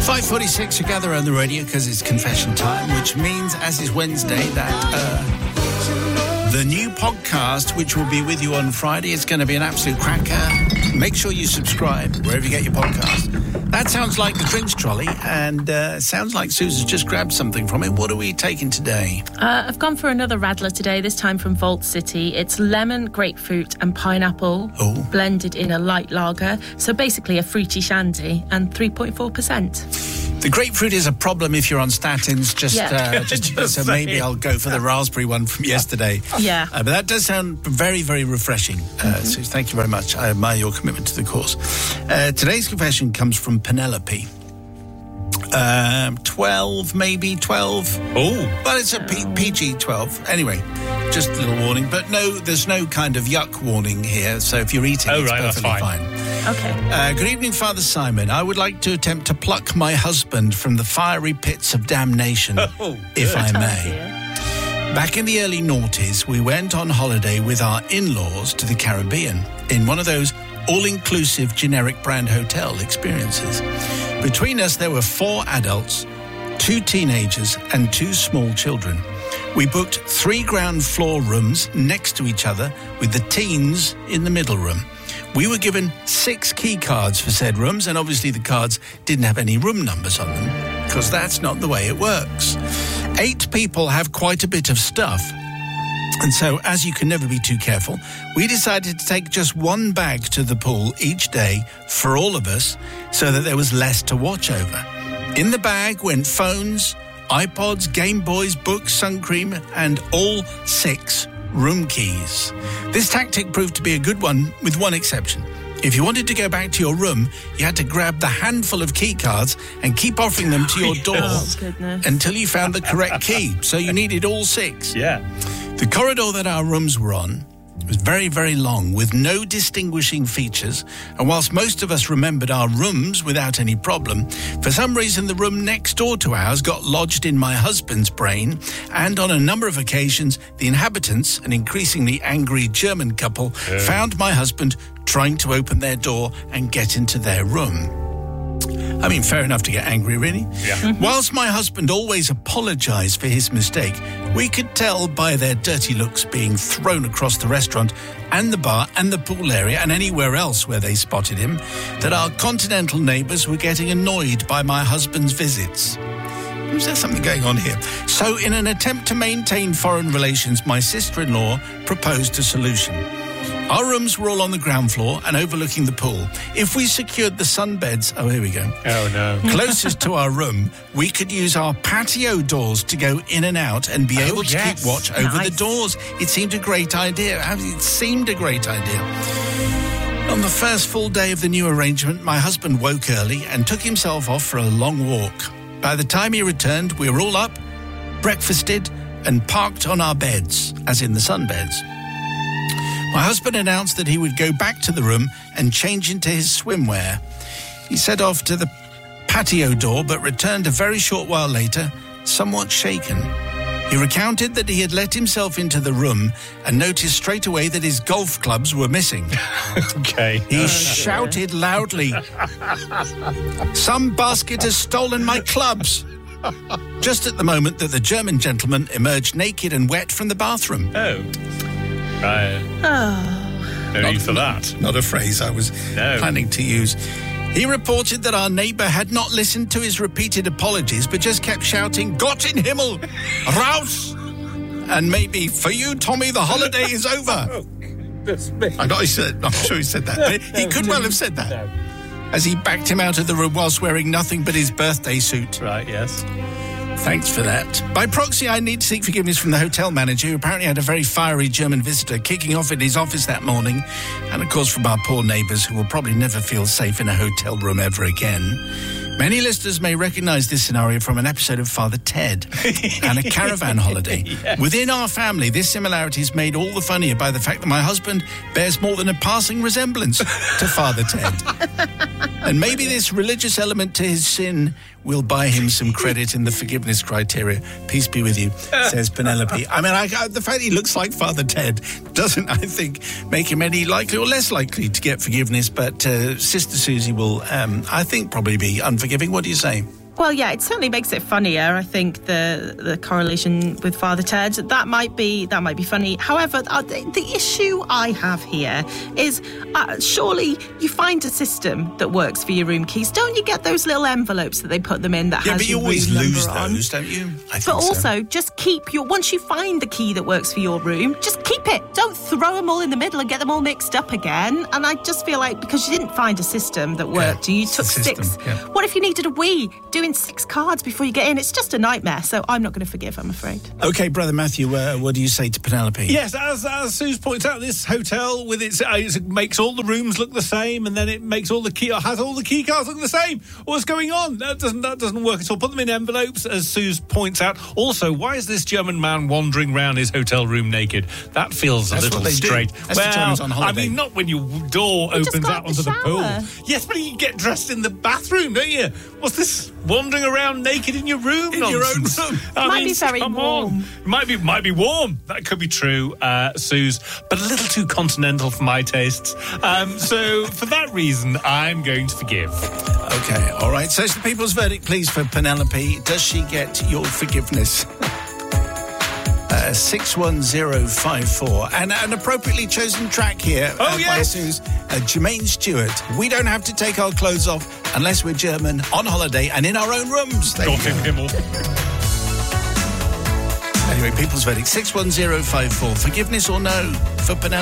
5:46 to gather on the radio because it's confession time, which means, as is Wednesday, that the new podcast, which will be with you on Friday, is going to be an absolute cracker. Make sure you subscribe wherever you get your podcast. That sounds like the drinks trolley, and sounds like Susan's just grabbed something from it. What are we taking today? I've gone for another Radler today, this time from Vault City. It's lemon, grapefruit and pineapple blended in a light lager. So basically a fruity shandy, and 3.4%. The grapefruit is a problem if you're on statins. So maybe I'll go for the raspberry one from yesterday. Yeah. But that does sound very, very refreshing. So thank you very much. I admire your commitment to the cause. Today's confession comes from Penelope. 12, maybe 12. Oh. But it's a PG 12. Anyway, just a little warning. But no, there's no kind of yuck warning here. So if you're eating, it's perfectly fine. Okay. Good evening, Father Simon. I would like to attempt to pluck my husband from the fiery pits of damnation, if I may. Back in the early noughties, we went on holiday with our in-laws to the Caribbean in one of those all-inclusive generic brand hotel experiences. Between us, there were 4 adults, 2 teenagers and 2 small children. We booked 3 ground floor rooms next to each other with the teens in the middle room. We were given 6 key cards for said rooms, and obviously the cards didn't have any room numbers on them, because that's not the way it works. 8 people have quite a bit of stuff, and so, as you can never be too careful, we decided to take just 1 bag to the pool each day for all of us, so that there was less to watch over. In the bag went phones, iPods, Game Boys, books, sun cream, and all 6 room keys. This tactic proved to be a good one, with one exception. If you wanted to go back to your room, you had to grab the handful of key cards and keep offering them to your door until you found the correct key. So you needed all 6. Yeah. The corridor that our rooms were on was very, very long, with no distinguishing features, and whilst most of us remembered our rooms without any problem, for some reason the room next door to ours got lodged in my husband's brain, and on a number of occasions the inhabitants, an increasingly angry German couple, found my husband trying to open their door and get into their room. I mean, fair enough to get angry, really. Yeah. Whilst my husband always apologised for his mistake, we could tell by their dirty looks being thrown across the restaurant and the bar and the pool area and anywhere else where they spotted him that our continental neighbours were getting annoyed by my husband's visits. Is there something going on here? So, in an attempt to maintain foreign relations, my sister-in-law proposed a solution. Our rooms were all on the ground floor and overlooking the pool. If we secured the sunbeds... Oh, here we go. Oh, no. Closest to our room, we could use our patio doors to go in and out and be able to keep watch over the doors. It seemed a great idea. On the first full day of the new arrangement, my husband woke early and took himself off for a long walk. By the time he returned, we were all up, breakfasted, and parked on our beds, as in the sunbeds. My husband announced that he would go back to the room and change into his swimwear. He set off to the patio door, but returned a very short while later, somewhat shaken. He recounted that he had let himself into the room and noticed straight away that his golf clubs were missing. Okay. He shouted loudly, "Some basket has stolen my clubs!" Just at the moment that the German gentleman emerged naked and wet from the bathroom. Oh. Right. No need for that. Not a phrase I was planning to use. He reported that our neighbour had not listened to his repeated apologies, but just kept shouting, "Gott in Himmel! Raus!" And maybe, "For you, Tommy, the holiday is over." I'm sure he said that. But he could well have said that. As he backed him out of the room whilst wearing nothing but his birthday suit. Right, yes. Thanks for that. By proxy, I need to seek forgiveness from the hotel manager, who apparently had a very fiery German visitor kicking off in his office that morning, and of course from our poor neighbours, who will probably never feel safe in a hotel room ever again. Many listeners may recognise this scenario from an episode of Father Ted and a caravan holiday. Yes. Within our family, this similarity is made all the funnier by the fact that my husband bears more than a passing resemblance to Father Ted. And maybe this religious element to his sin will buy him some credit in the forgiveness criteria. Peace be with you, says Penelope. I mean, the fact he looks like Father Ted doesn't, I think, make him any likely or less likely to get forgiveness, but Sister Susie will, I think, probably be unforgiving unforgiving. What do you say? Well, yeah, it certainly makes it funnier. I think the correlation with Father Ted, that might be funny. However, the issue I have here is surely you find a system that works for your room keys. Don't you get those little envelopes that they put them in that has your room number on? Yeah, but you always lose those, don't you? I think but also, just keep once you find the key that works for your room, just keep it. Don't throw them all in the middle and get them all mixed up again. And I just feel like because you didn't find a system that worked, you took six. Yeah. What if you needed a Wii? Doing 6 cards before you get in, it's just a nightmare. So I'm not going to forgive, I'm afraid. Okay, Brother Matthew, what do you say to Penelope? Yes, as Suze points out, this hotel with it makes all the rooms look the same, and then it makes has all the key cards look the same. What's going on? That doesn't work at all. Put them in envelopes, as Suze points out. Also, why is this German man wandering around his hotel room naked? That feels a little strange. Well, on holiday. I mean, not when your door opens out onto the pool. Yes, but you get dressed in the bathroom, don't you? What's this wandering around naked in your room? In your own room. Might be very warm. Might be warm. That could be true, Suze, but a little too continental for my tastes. So for that reason, I'm going to forgive. Okay, all right. So it's the people's verdict, please, for Penelope. Does she get your forgiveness? 61054, and an appropriately chosen track here by Suze, Jermaine Stewart. We don't have to take our clothes off unless we're German, on holiday and in our own rooms. Gott im Himmel. Anyway, people's verdict, 61054. Forgiveness or no for Penelope?